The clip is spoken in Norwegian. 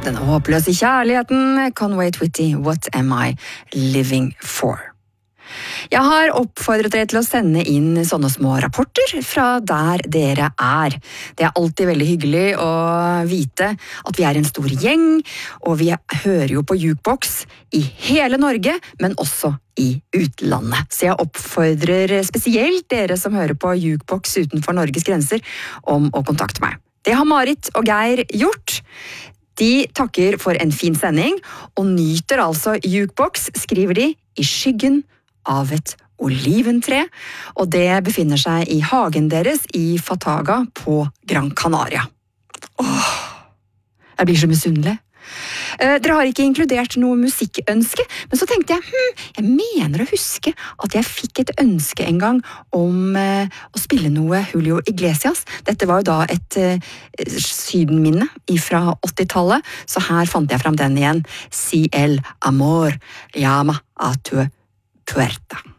Den håpløse kjærligheten, Conway Twitty, What Am I Living For? Jeg har oppfordret dere til å sende inn sånne små rapporter fra der dere er. Det er alltid veldig hyggelig å vite at vi er en stor gjeng, og vi hører jo på Jukebox i hele Norge, men også i utlandet. Så jeg oppfordrer spesielt dere som hører på Jukebox utenfor Norges grenser om å kontakte meg. Det har Marit og Geir gjort. De takker for en fin sending, og nyter altså Jukebox, skriver de, i skyggen av et oliventre, og det befinner seg i hagen deres i Fataga på Gran Canaria. Jeg blir så misunnelig. Dere har ikke inkludert noe musikkønske, men så tenkte jeg mener å huske at jeg fikk et ønske en gang om å spille noe Julio Iglesias. Dette var jo da et sydenminne fra 80-tallet, så her fant jeg fram den igjen. Si el amor llama a tu puerta.